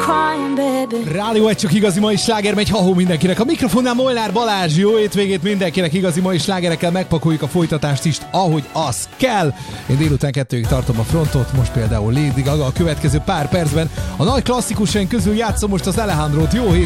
Rádió egy csak igazi mai sláger megy, ha-hó mindenkinek. A mikrofonnál Molnár Balázs, jó étvégét mindenkinek, igazi mai slágerekkel megpakoljuk a folytatást is, ahogy az kell. Én délután 2-ig tartom a frontot, most például Lady Gaga a következő pár percben. A nagy klasszikusaink közül játszom most az Alejandrót, jó hétvégét!